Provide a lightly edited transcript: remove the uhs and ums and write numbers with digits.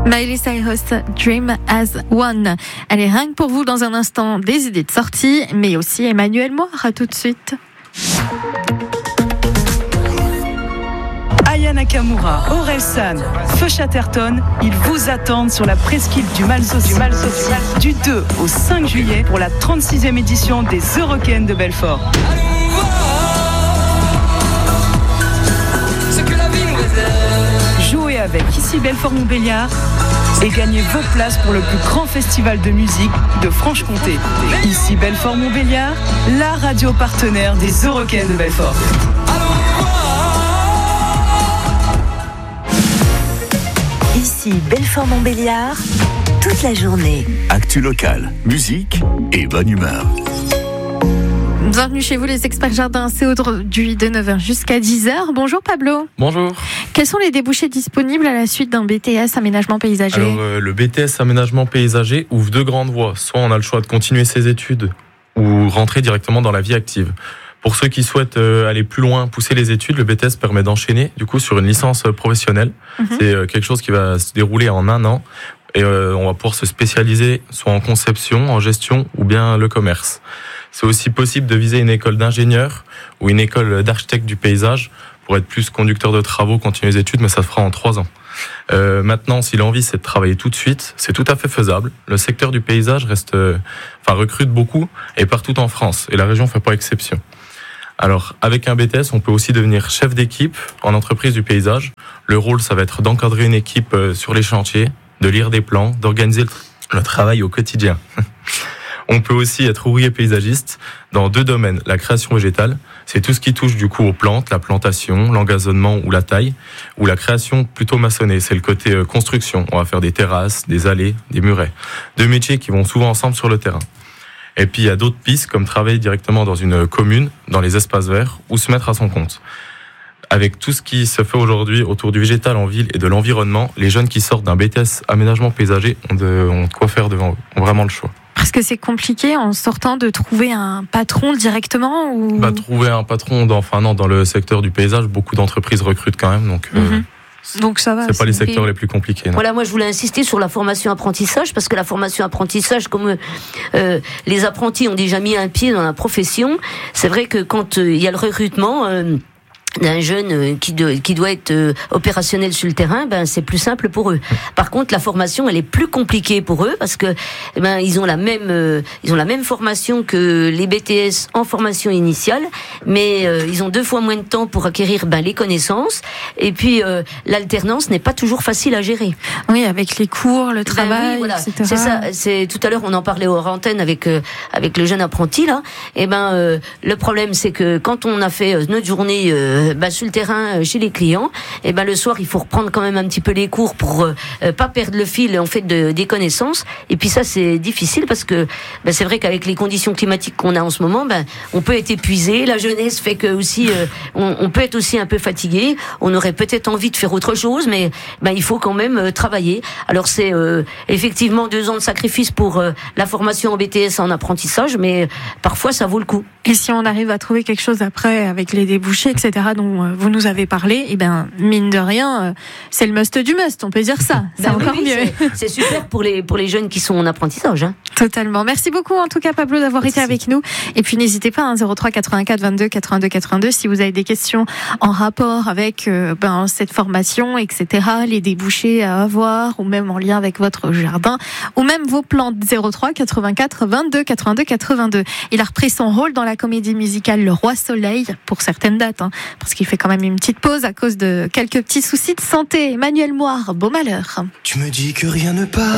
Miley Cyrus, Dream as One. Allez, rien que pour vous dans un instant, des idées de sortie, mais aussi Emmanuel Moir. À tout de suite. Aya Nakamura, Orelsan, Feu Chatterton, ils vous attendent sur la presqu'île du Malsaucy du 2 au 5 juillet pour la 36e édition des Eurocaines de Belfort. Jouez avec Ici Belfort-Montbéliard et gagnez vos places pour le plus grand festival de musique de Franche-Comté. Ici Belfort-Montbéliard, la radio partenaire des Eurocaines de Belfort. Ici Belfort-Montbéliard, toute la journée. Actu locale, musique et bonne humeur. Bienvenue chez vous les experts jardins, c'est aujourd'hui de 9h jusqu'à 10h. Bonjour Pablo. Bonjour. Quels sont les débouchés disponibles à la suite d'un BTS aménagement paysager ? Alors le BTS aménagement paysager ouvre deux grandes voies. Soit on a le choix de continuer ses études ou rentrer directement dans la vie active. Pour ceux qui souhaitent aller plus loin, pousser les études, le BTS permet d'enchaîner du coup sur une licence professionnelle. C'est quelque chose qui va se dérouler en un an et on va pouvoir se spécialiser soit en conception, en gestion ou bien le commerce. C'est aussi possible de viser une école d'ingénieur ou une école d'architecte du paysage pour être plus conducteur de travaux, continuer les études, mais ça se fera en 3 ans. Maintenant, si l'envie c'est de travailler tout de suite, c'est tout à fait faisable. Le secteur du paysage recrute beaucoup et partout en France et la région fait pas exception. Alors, avec un BTS, on peut aussi devenir chef d'équipe en entreprise du paysage. Le rôle, ça va être d'encadrer une équipe sur les chantiers, de lire des plans, d'organiser le travail au quotidien. On peut aussi être ouvrier paysagiste dans 2 domaines. La création végétale, c'est tout ce qui touche du coup aux plantes, la plantation, l'engazonnement ou la taille. Ou la création plutôt maçonnée, c'est le côté construction. On va faire des terrasses, des allées, des murets. 2 métiers qui vont souvent ensemble sur le terrain. Et puis il y a d'autres pistes comme travailler directement dans une commune, dans les espaces verts, ou se mettre à son compte. Avec tout ce qui se fait aujourd'hui autour du végétal en ville et de l'environnement, les jeunes qui sortent d'un BTS aménagement paysager ont de quoi faire devant eux, ont vraiment le choix. Parce que c'est compliqué en sortant de trouver un patron directement ou... Trouver un patron dans le secteur du paysage, beaucoup d'entreprises recrutent quand même, donc ça va. C'est pas les secteurs les plus compliqués. Non. Voilà, moi je voulais insister sur la formation apprentissage parce que la formation apprentissage, comme les apprentis ont déjà mis un pied dans la profession, c'est vrai que quand il y a le recrutement d'un jeune qui doit être opérationnel sur le terrain, c'est plus simple pour eux. Par contre, la formation, elle est plus compliquée pour eux parce que ils ont la même formation que les BTS en formation initiale, mais ils ont 2 fois moins de temps pour acquérir les connaissanmes. Et puis l'alternance n'est pas toujours facile à gérer. Oui, avec les cours, le travail, oui, voilà. etc. C'est ça. C'est tout à l'heure on en parlait hors antenne avec le jeune apprenti là. Le problème c'est que quand on a fait notre journée sur le terrain chez les clients, le soir il faut reprendre quand même un petit peu les cours pour pas perdre le fil en fait des connaissances. Et puis ça c'est difficile parce que c'est vrai qu'avec les conditions climatiques qu'on a en ce moment, on peut être épuisé. La jeunesse fait que aussi on peut être aussi un peu fatigué. On aurait peut-être envie de faire autre chose, mais il faut quand même travailler. Alors c'est effectivement 2 ans de sacrifice pour la formation en BTS en apprentissage, mais parfois ça vaut le coup. Et si on arrive à trouver quelque chose après avec les débouchés, etc., dont vous nous avez parlé, mine de rien, c'est le must du must, on peut dire ça. C'est encore mieux. C'est super pour les jeunes qui sont en apprentissage. Totalement. Merci beaucoup en tout cas Pablo d'avoir été avec nous. Et puis n'hésitez pas, 03 84 22 82 82, si vous avez des questions en rapport avec cette formation, etc., les débouchés à avoir, ou même en lien avec votre jardin, ou même vos plantes. 03 84 22 82 82. Il a repris son rôle dans la comédie musicale Le Roi Soleil pour certaines dates, parce qu'il fait quand même une petite pause à cause de quelques petits soucis de santé. Emmanuel Moir, beau malheur. Tu me dis que rien ne part.